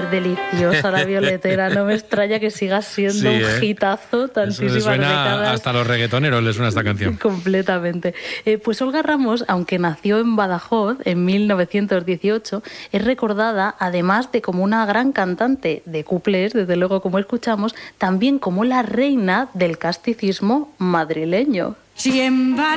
deliciosa la violetera, no me extraña que siga siendo un hitazo tantísimas Eso le suena décadas. hasta a los reggaetoneros les suena esta canción. Completamente. Pues Olga Ramos, aunque nació en Badajoz en 1918, es recordada, además de como una gran cantante de cuplés, desde luego como escuchamos, también como la reina del casticismo madrileño.